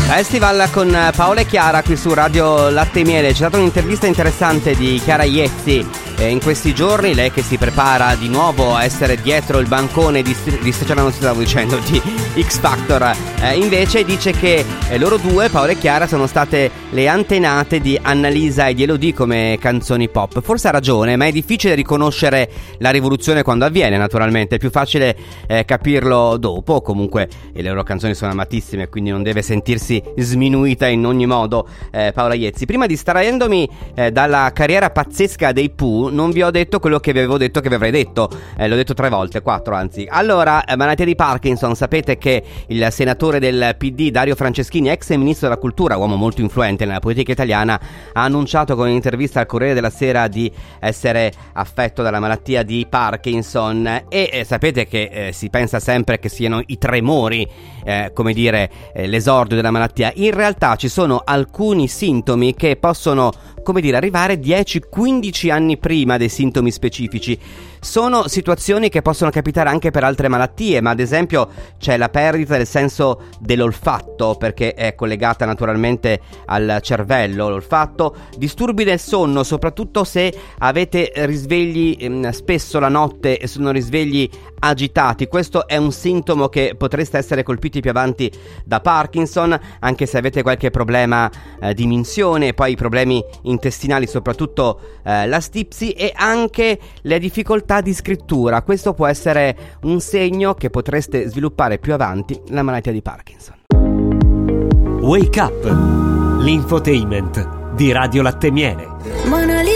Festival con Paola e Chiara qui su Radio Latte e Miele. C'è stata un'intervista interessante di Chiara Iezzi in questi giorni, lei che si prepara di nuovo a essere dietro il bancone di X Factor. Invece dice che loro due, Paola e Chiara, sono state le antenate di Annalisa e di Elodie come canzoni pop. Forse ha ragione, ma è difficile riconoscere la rivoluzione quando avviene, naturalmente. È più facile capirlo dopo. Comunque le loro canzoni sono amatissime, quindi non deve sentirsi sminuita in ogni modo Paola Iezzi. Prima distraendomi dalla carriera pazzesca dei Pooh, non vi ho detto quello che vi avevo detto che vi avrei detto. L'ho detto 3 volte, 4 anzi. Allora, malattia di Parkinson. Sapete che il senatore del PD Dario Franceschini, ex ministro della cultura, uomo molto influente nella politica italiana, ha annunciato con un'intervista al Corriere della Sera di essere affetto dalla malattia di Parkinson. E sapete che si pensa sempre che siano i tremori, come dire, l'esordio della malattia. In realtà ci sono alcuni sintomi che possono, come dire, arrivare 10-15 anni prima dei sintomi specifici. Sono situazioni che possono capitare anche per altre malattie, ma ad esempio c'è la perdita del senso dell'olfatto, perché è collegata naturalmente al cervello, l'olfatto, disturbi del sonno, soprattutto se avete risvegli spesso la notte e sono risvegli agitati. Questo è un sintomo che potreste essere colpiti più avanti da Parkinson, anche se avete qualche problema di minzione, poi i problemi intestinali, soprattutto la stipsi, e anche le difficoltà di scrittura. Questo può essere un segno che potreste sviluppare più avanti la malattia di Parkinson. Wake Up, l'infotainment di Radio Latte e Miele.